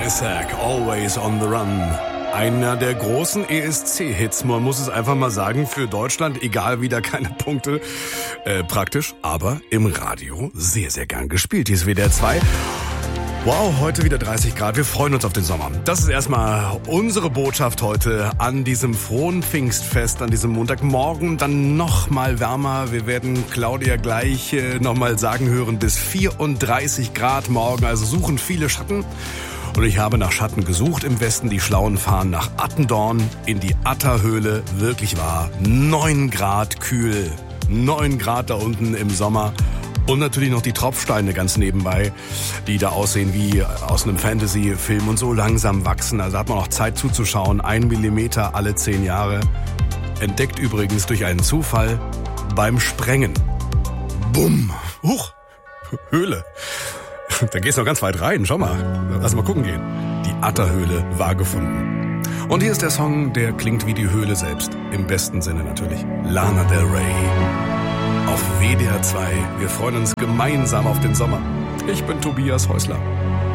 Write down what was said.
Isaac, Always on the Run. Einer der großen ESC-Hits, man muss es einfach mal sagen, für Deutschland, egal wieder keine Punkte, praktisch, aber im Radio sehr, sehr gern gespielt. Hier ist WDR 2. Wow, heute wieder 30 Grad, wir freuen uns auf den Sommer. Das ist erstmal unsere Botschaft heute an diesem frohen Pfingstfest, an diesem Montagmorgen, dann noch mal wärmer. Wir werden Claudia gleich noch mal sagen hören, bis 34 Grad morgen, also suchen viele Schatten. Und ich habe nach Schatten gesucht im Westen. Die Schlauen fahren nach Attendorn in die Atterhöhle. Wirklich wahr, 9 Grad kühl, 9 Grad da unten im Sommer. Und natürlich noch die Tropfsteine ganz nebenbei, die da aussehen wie aus einem Fantasy-Film und so langsam wachsen. Also hat man noch Zeit zuzuschauen. 1 Millimeter alle 10 Jahre. Entdeckt übrigens durch einen Zufall beim Sprengen. Bumm. Huch. Höhle. Da geht's noch ganz weit rein. Schau mal. Lass mal gucken gehen. Die Atterhöhle war gefunden. Und hier ist der Song, der klingt wie die Höhle selbst. Im besten Sinne natürlich. Lana Del Rey. Auf WDR 2. Wir freuen uns gemeinsam auf den Sommer. Ich bin Tobias Häusler.